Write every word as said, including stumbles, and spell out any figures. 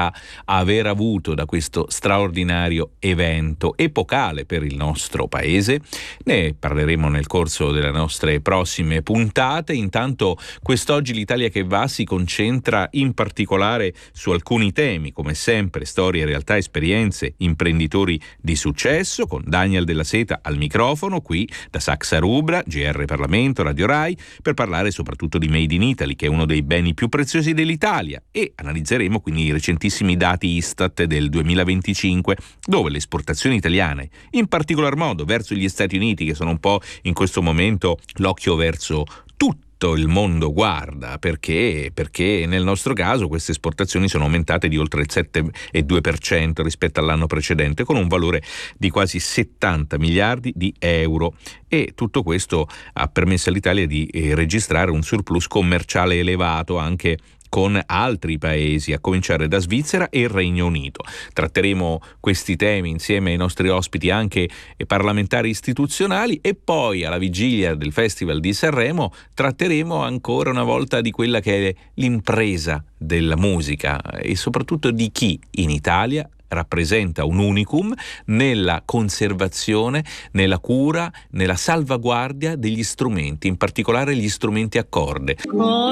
potrà aver avuto da questo straordinario evento epocale per il nostro paese. Ne parleremo nel corso delle nostre prossime puntate. Intanto quest'oggi l'Italia che va si concentra in particolare su alcuni temi, come sempre storie, realtà, esperienze, imprenditori di successo, con Daniel Della Seta al microfono qui da Saxa Rubra, G R Parlamento, Radio Rai, per parlare soprattutto di Made in Italy, che è uno dei beni più preziosi dell'Italia, e analizzeremo quindi i recentissimi dati Istat del duemilaventicinque, dove le esportazioni italiane, in particolar modo verso gli Stati Uniti, che sono un po' in questo momento l'occhio verso tutto il mondo guarda, perché perché nel nostro caso queste esportazioni sono aumentate di oltre il sette virgola due per cento rispetto all'anno precedente, con un valore di quasi settanta miliardi di euro, e tutto questo ha permesso all'Italia di eh, registrare un surplus commerciale elevato anche con altri paesi, a cominciare da Svizzera e il Regno Unito. Tratteremo questi temi insieme ai nostri ospiti, anche parlamentari istituzionali, e poi alla vigilia del Festival di Sanremo tratteremo ancora una volta di quella che è l'impresa della musica e soprattutto di chi in Italia rappresenta un unicum nella conservazione, nella cura, nella salvaguardia degli strumenti, in particolare gli strumenti a corde.